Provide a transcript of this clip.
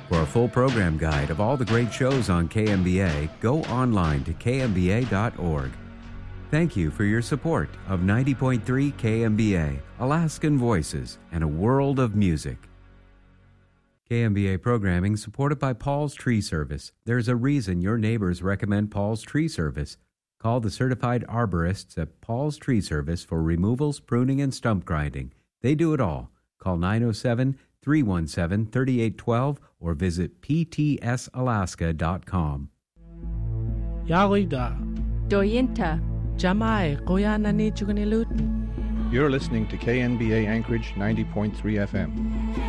For a full program guide of all the great shows on KMBA, go online to kmba.org. Thank you for your support of 90.3 KMBA, Alaskan Voices, and a world of music. KMBA programming supported by Paul's Tree Service. There's a reason your neighbors recommend Paul's Tree Service. Call the certified arborists at Paul's Tree Service for removals, pruning, and stump grinding. They do it all. Call 907-317-3812 or visit ptsalaska.com. Yarida. Doyinta. Jamai Koyanani Chugunilut. You're listening to KNBA Anchorage 90.3 FM.